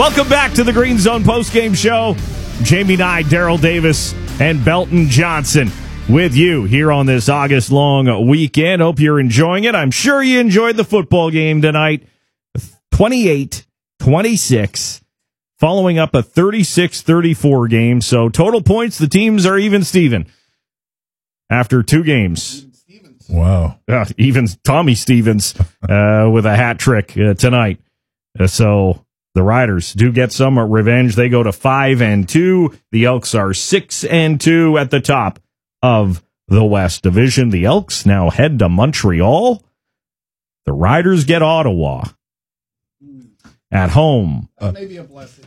Welcome back to the Green Zone postgame show. Jamie Nye, Daryl Davis, and Belton Johnson with you here on this August-long weekend. Hope you're enjoying it. I'm sure you enjoyed the football game tonight. 28-26, following up a 36-34 game. So total points, the teams are even Steven after two games. Wow. Even Tommy Stevens with a hat trick tonight. So the Riders do get some revenge. They go to 5-2. The Elks are 6-2 at the top of the West Division. The Elks now head to Montreal. The Riders get Ottawa at home. That may be a blessing.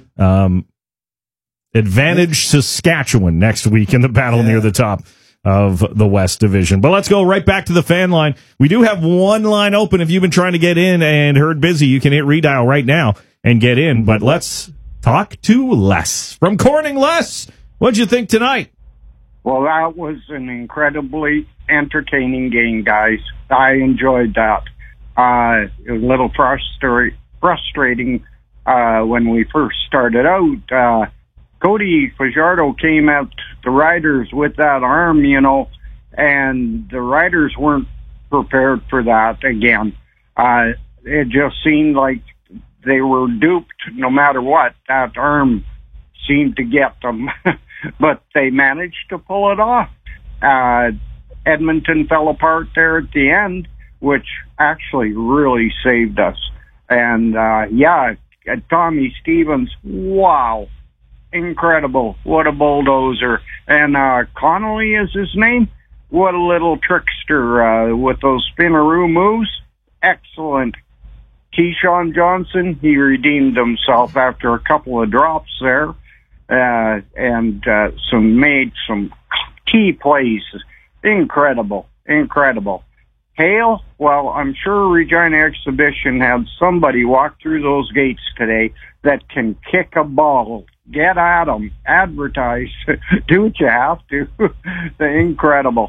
Advantage Saskatchewan next week in the battle near the top of the West Division. But let's go right back to the fan line. We do have one line open. If you've been trying to get in and heard busy, you can hit redial right now and get in. But let's talk to Les from Corning. Les, what'd you think tonight? Well, that was an incredibly entertaining game, guys. I enjoyed that. It was a little frustrating when we first started out. Cody Fajardo came at the Riders with that arm, and the Riders weren't prepared for that again. It just seemed like they were duped no matter what. That arm seemed to get them, but they managed to pull it off. Edmonton fell apart there at the end, which actually really saved us. And, Tommy Stevens, wow. Incredible. What a bulldozer. And Connolly is his name. What a little trickster with those spinaroo moves. Excellent. Keyshawn Johnson, he redeemed himself after a couple of drops there and made some key plays. Incredible. Hale, well, I'm sure Regina Exhibition had somebody walk through those gates today that can kick a ball. Get at them. Advertise. Do what you have to. Incredible.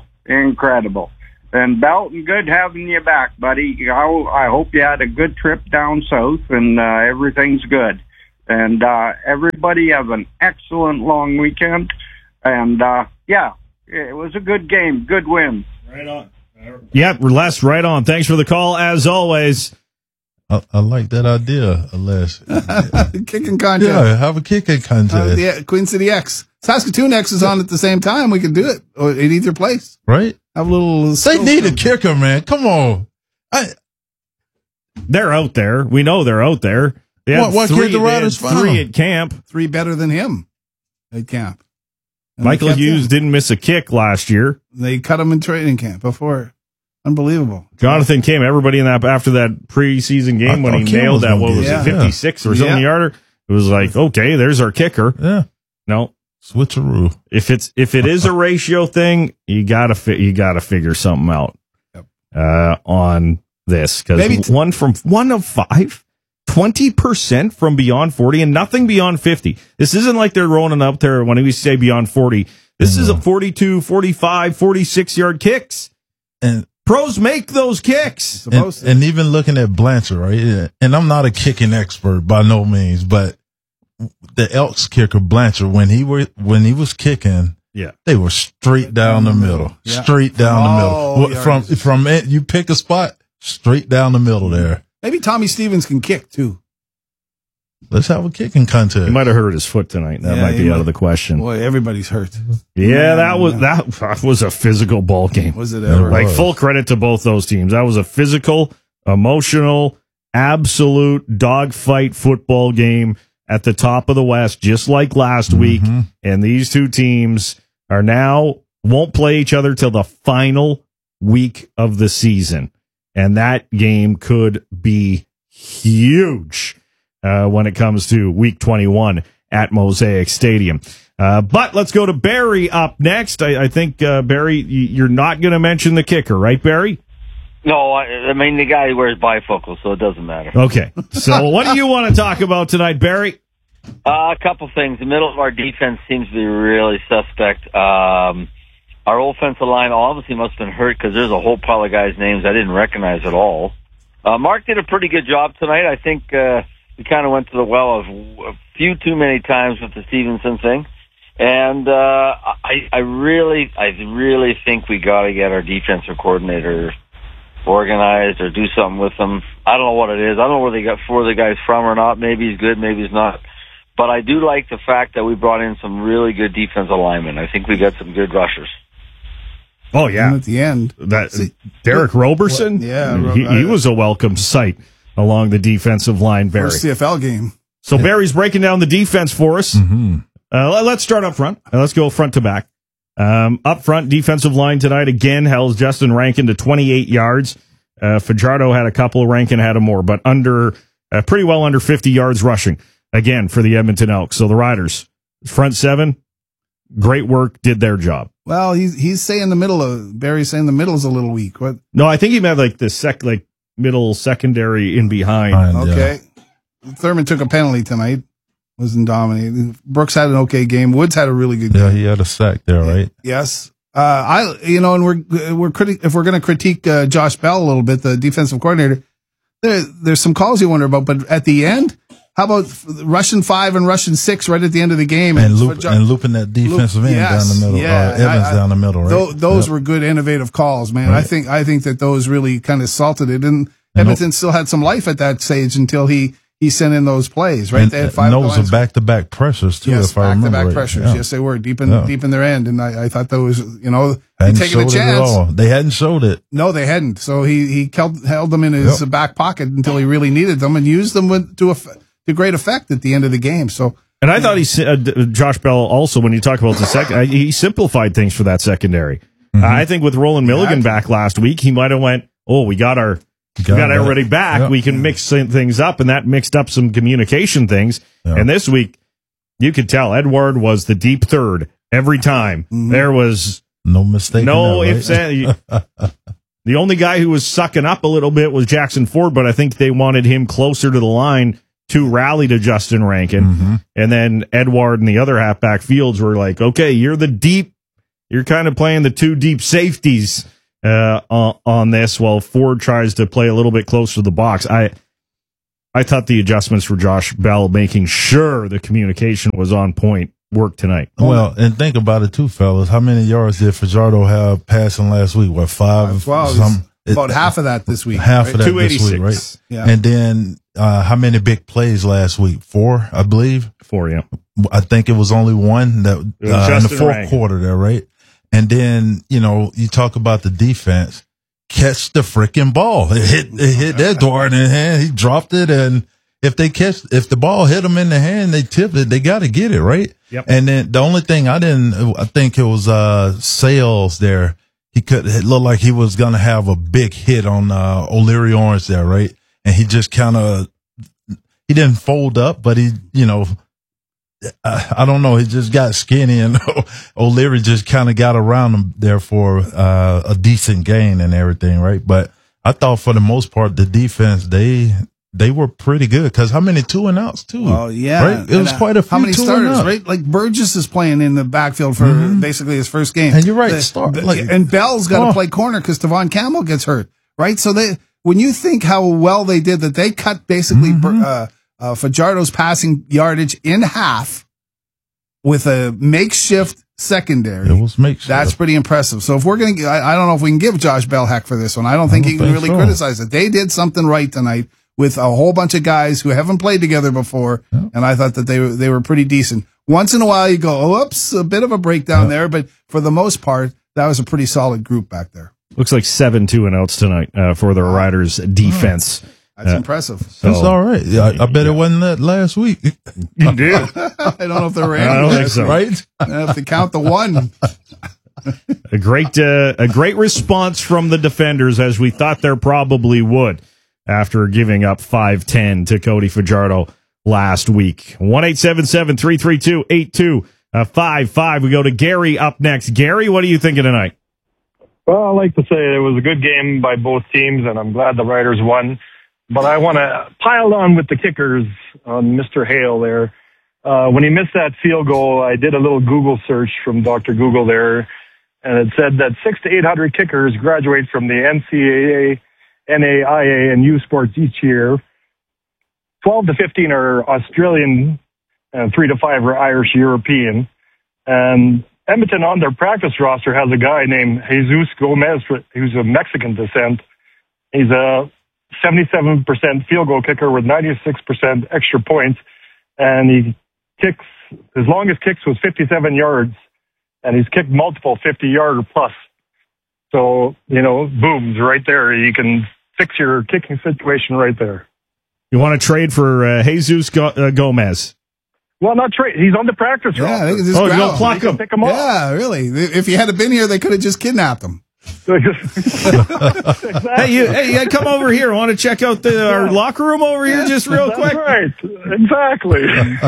And Belton, good having you back, buddy. I hope you had a good trip down south and everything's good. And everybody have an excellent long weekend. And, it was a good game. Good win. Right on. Yep, Les, right on. Thanks for the call, as always. I like that idea, Les. Kicking contest. Yeah, have a kicking contest. Queen City X. Saskatoon X is on at the same time. We can do it or at either place. Right? Have a little. They need a kicker, man. Come on. They're out there. We know they're out there. They had Why can't the Riders find three them? at camp. Three better than him at camp. And Michael Hughes didn't miss a kick last year. They cut him in training camp before. Unbelievable. Jonathan came. Everybody in that after that preseason game when he nailed that, what was it, 56 or something yarder? It was like, okay, there's our kicker. Yeah. No. Switcheroo. If it is a ratio thing, you gotta figure something out on this, because one of 5, 20% from beyond 40 and nothing beyond 50. This isn't like they're rolling up there when we say beyond 40. This is a 42, 45, 46 yard kicks. And pros make those kicks. And even looking at Blanchard, right? And I'm not a kicking expert by no means, but the Elks kicker Blanchard, when he was kicking, they were straight down the middle, straight down the middle. From it, you pick a spot, straight down the middle there. Maybe Tommy Stevens can kick too. Let's have a kicking contest. He might have hurt his foot tonight. That might be out of the question. Boy, everybody's hurt. Yeah, that was a physical ball game. Was it ever? Like, full credit to both those teams. That was a physical, emotional, absolute dogfight football game at the top of the West, just like last week. And these two teams won't play each other till the final week of the season. And that game could be huge when it comes to week 21 at Mosaic Stadium. But let's go to Barry up next. I think, Barry, you're not going to mention the kicker, right, Barry? No, I mean, the guy wears bifocals, so it doesn't matter. Okay. So what do you want to talk about tonight, Barry? A couple things. The middle of our defense seems to be really suspect. Our offensive line obviously must have been hurt because there's a whole pile of guys' names I didn't recognize at all. Mark did a pretty good job tonight. I think we kind of went to the well a few too many times with the Stevenson thing. And I really think we got to get our defensive coordinator organized or do something with them. I don't know what it is. I don't know where they got four of the guys from or not. Maybe he's good, maybe he's not. But I do like the fact that we brought in some really good defensive linemen. I think we got some good rushers. Oh, yeah. And at the end. Derek Roberson? He was a welcome sight along the defensive line, Barry. First CFL game. So Barry's breaking down the defense for us. Mm-hmm. Let's start up front. Let's go front to back. Up front, defensive line tonight again held Justin Rankin to 28 yards. Fajardo had a couple. Rankin had a more, but pretty well under 50 yards rushing again for the Edmonton Elks. So the Riders, front seven, great work, did their job. Well, he's saying Barry's saying the middle is a little weak. What? No, I think he meant like the middle secondary in behind. Okay. Yeah. Thurman took a penalty tonight. Wasn't dominating. Brooks had an okay game. Woods had a really good game. Yeah, he had a sack there, right? Yes. And if we're going to critique Josh Bell a little bit, the defensive coordinator, there's some calls you wonder about, but at the end, how about Russian 5 and Russian 6 right at the end of the game? And looping that defensive end down the middle. Yeah, Evans down the middle, right? Those were good, innovative calls, man. Right. I think that those really kind of salted it. And Edmonton still had some life at that stage until he sent in those plays, right? And, they had 5 those are back-to-back pressures, too, yes, if I remember back-to-back right. pressures. Yeah. Yes, they were deep in their end. And I thought those, hadn't taking a chance. They hadn't showed it. No, they hadn't. So he held them in his back pocket until he really needed them and used them to great effect at the end of the game. So, and I thought Josh Bell also, when you talk about the second, he simplified things for that secondary. Mm-hmm. I think with Roland Milligan back last week, he might have went, we got everybody back. Yep. We can mix things up, and that mixed up some communication things. Yep. And this week, you could tell Edward was the deep third every time. Mm-hmm. There was no mistake. No ifs. The only guy who was sucking up a little bit was Jackson Ford, but I think they wanted him closer to the line to rally to Justin Rankin. Mm-hmm. And then Edward and the other halfback Fields were like, okay, you're kind of playing the two deep safeties on this, while Ford tries to play a little bit closer to the box. I thought the adjustments for Josh Bell, making sure the communication was on point, worked tonight. Well, and think about it too, fellas. How many yards did Fajardo have passing last week? What, 5? About half of that this week. Half of that this week, right? Yeah. And then how many big plays last week? 4, I believe. 4, yeah. I think it was only one that in the fourth quarter there, right? And then, you talk about the defense, catch the freaking ball. It hit Edward in the hand. He dropped it. And if the ball hit him in the hand, they tipped it. They got to get it, right? Yep. And then the only thing I think it was, Sales there. It looked like he was going to have a big hit on, O'Leary Orange there, right? And he just he didn't fold up, but he, I don't know. He just got skinny, and O'Leary just kind of got around him there for a decent gain and everything, right? But I thought for the most part, the defense, they were pretty good. Because how many 2-and-outs too? Oh yeah, right? It was quite a few. How many starters? Right, like Burgess is playing in the backfield for basically his first game. And you're right, and Bell's got to play corner because Devon Campbell gets hurt, right? So when you think how well they did that, they cut basically Fajardo's passing yardage in half with a makeshift secondary. It was makeshift. That's pretty impressive. So if we're going to, I don't know if we can give Josh Bell heck for this one. I don't think he can really criticize it. They did something right tonight with a whole bunch of guys who haven't played together before. Yeah. And I thought that they were pretty decent. Once in a while you go, oops, a bit of a breakdown there. But for the most part, that was a pretty solid group back there. Looks like 7 2-and-outs tonight for the Riders defense. That's impressive. So, that's all right. I bet it wasn't that last week. You did. I don't know if there were any. I don't think so. Right? I have to count the one. A great response from the defenders, as we thought there probably would, after giving up 5-10 to Cody Fajardo last week. 1-877-332-8255. We go to Gary up next. Gary, what are you thinking tonight? Well, I like to say it was a good game by both teams, and I'm glad the Riders won. But I want to pile on with the kickers on Mr. Hale there. When he missed that field goal, I did a little Google search from Dr. Google there, and it said that 600 to 800 kickers graduate from the NCAA, NAIA, and U Sports each year. 12 to 15 are Australian, 3 to 5 are Irish European. And Edmonton on their practice roster has a guy named Jesus Gomez, who's of Mexican descent. He's a 77% field goal kicker with 96% extra points. And he kicks, his longest kicks was 57 yards. And he's kicked multiple 50-yarder plus. So, booms right there. You can fix your kicking situation right there. You want to trade for Jesus Gomez? Well, not trade. He's on the practice roster. You don't pluck him. Pick him up. Yeah, really. If you had been here, they could have just kidnapped him. Exactly. Hey, come over here. I want to check out our locker room over here just real quick. Right, exactly.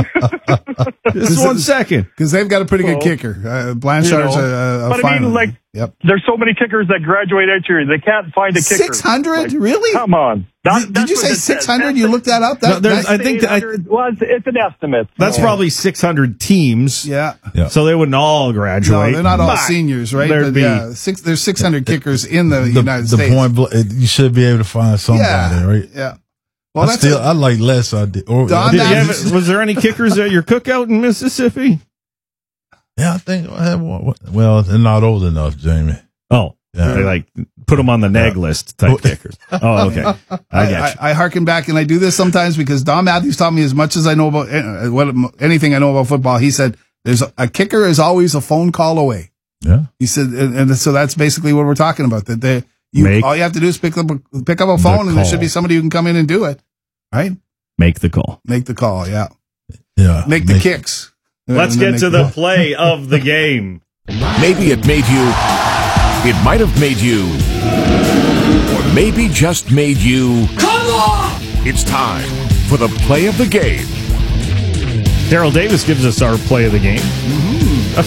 Just 1 second. Because they've got a pretty good kicker. Blanchard's a but fine one. There's so many kickers that graduate each year. They can't find a kicker. 600? Really? Come on. Did you say 600? You looked that up? I think it's an estimate. That's probably 600 teams. Yeah. So they wouldn't all graduate. No, they're not all seniors, right? But there's 600 kickers in the United States. You should be able to find somebody, right? Yeah. Well, I like less. Was there any kickers at your cookout in Mississippi? Yeah, I think I have one. Well, they're not old enough, Jamie. Oh, yeah. They put them on the neg list type kickers. Oh, okay. I harken back, and I do this sometimes because Don Matthews taught me as much as I know about anything I know about football. He said, "There's a kicker is always a phone call away." Yeah. He said, and so that's basically what we're talking about. That all you have to do is pick up a phone, and there should be somebody who can come in and do it. Right? Make the call. Make the call. Yeah. Yeah. Make the kicks. Let's get to the play of the game. Maybe it might have made you, or maybe just made you. Come on! It's time for the play of the game. Daryl Davis gives us our play of the game. Mm-hmm. A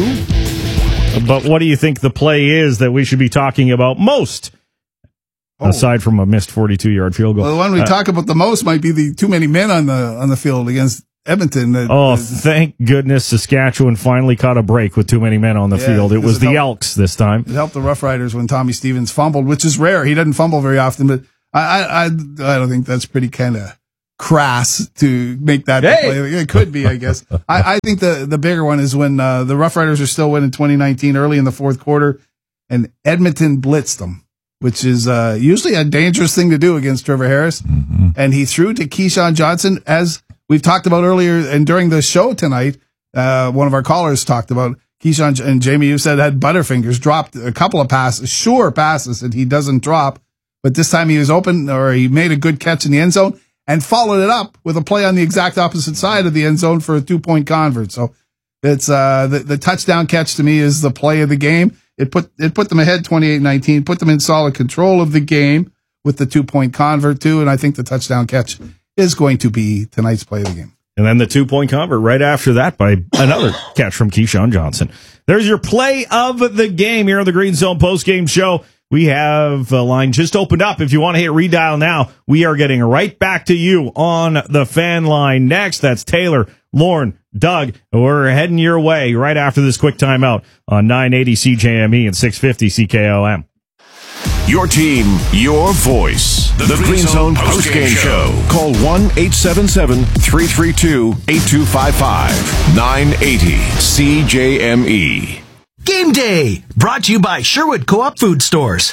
few. But what do you think the play is that we should be talking about most? Aside from a missed 42-yard field goal. Well, the one we talk about the most might be the too many men on the field against Edmonton. Thank goodness Saskatchewan finally caught a break with too many men on the field. It was the Elks this time. It helped the Rough Riders when Tommy Stevens fumbled, which is rare. He doesn't fumble very often, but I don't think that's pretty kind of crass to make that play. It could be, I guess. I think the bigger one is when the Rough Riders are still winning 2019 early in the fourth quarter, and Edmonton blitzed them, which is usually a dangerous thing to do against Trevor Harris. Mm-hmm. And he threw to Keyshawn Johnson, as we've talked about earlier and during the show tonight. One of our callers talked about Keyshawn, and Jamie, you said had Butterfingers dropped a couple of passes that he doesn't drop, but this time he was open, or he made a good catch in the end zone and followed it up with a play on the exact opposite side of the end zone for a 2-point convert. So it's the touchdown catch to me is the play of the game. It put them ahead 28-19, put them in solid control of the game with the 2-point convert too, and I think the touchdown catch is going to be tonight's play of the game. And then the 2-point convert right after that by another catch from Keyshawn Johnson. There's your play of the game here on the Green Zone postgame show. We have a line just opened up. If you want to hit redial now, we are getting right back to you on the fan line next. That's Taylor, Lauren, Doug. We're heading your way right after this quick timeout on 980 CJME and 650 CKOM. Your team, your voice. The Green Zone postgame show. Call 1-877-332-8255. 980 CJME. Game Day, brought to you by Sherwood Co-op Food Stores.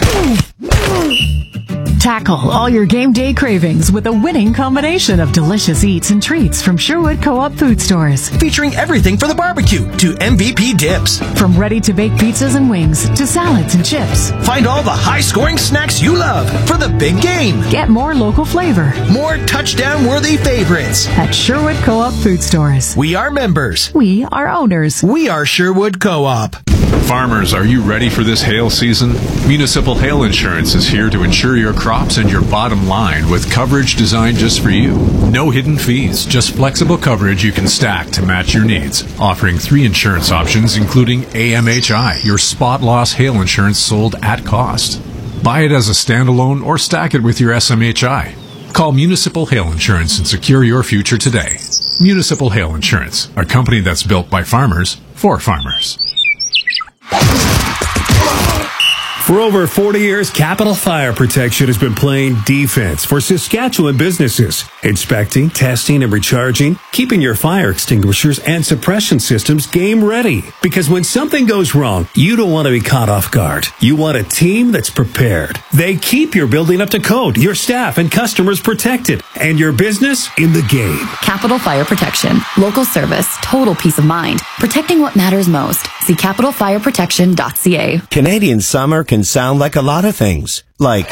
Tackle all your game day cravings with a winning combination of delicious eats and treats from Sherwood Co-op Food Stores. Featuring everything for the barbecue to MVP dips. From ready-to-bake pizzas and wings to salads and chips. Find all the high-scoring snacks you love for the big game. Get more local flavor. More touchdown-worthy favorites. At Sherwood Co-op Food Stores. We are members. We are owners. We are Sherwood Co-op. Farmers, are you ready for this hail season? Municipal Hail Insurance is here to insure your crops and your bottom line with coverage designed just for you. No hidden fees, just flexible coverage you can stack to match your needs. Offering 3 insurance options, including AMHI, your spot loss hail insurance sold at cost. Buy it as a standalone or stack it with your SMHI. Call Municipal Hail Insurance and secure your future today. Municipal Hail Insurance, a company that's built by farmers for farmers. For over 40 years, Capital Fire Protection has been playing defense for Saskatchewan businesses, inspecting, testing, and recharging, keeping your fire extinguishers and suppression systems game ready. Because when something goes wrong, you don't want to be caught off guard. You want a team that's prepared. They keep your building up to code, your staff and customers protected, and your business in the game. Capital Fire Protection. Local service, total peace of mind. Protecting what matters most. See capitalfireprotection.ca. Canadian summer can sound like a lot of things. Like,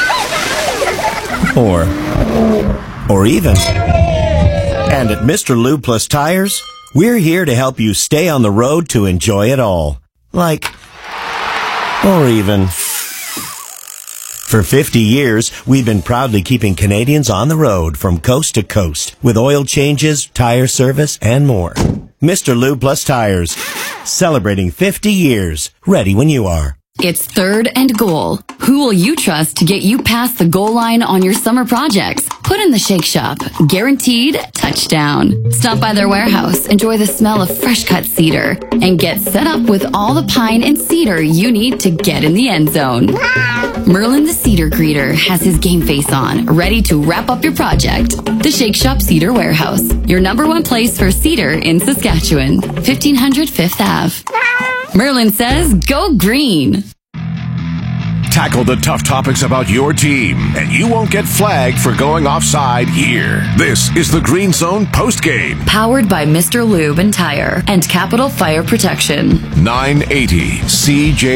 or even. And at Mr. Lube Plus Tires, we're here to help you stay on the road to enjoy it all. Like, or even. For 50 years, we've been proudly keeping Canadians on the road from coast to coast with oil changes, tire service, and more. Mr. Lube Plus Tires, celebrating 50 years, ready when you are. It's 3rd and goal. Who will you trust to get you past the goal line on your summer projects? Put in the Shake Shop. Guaranteed touchdown. Stop by their warehouse, enjoy the smell of fresh cut cedar, and get set up with all the pine and cedar you need to get in the end zone. Merlin the Cedar Greeter has his game face on, ready to wrap up your project. The Shake Shop Cedar Warehouse, your #1 place for cedar in Saskatchewan. 1500 5th Ave. Merlin says, go green. Tackle the tough topics about your team, and you won't get flagged for going offside here. This is the Green Zone postgame. Powered by Mr. Lube and Tire and Capital Fire Protection. 980 CJ.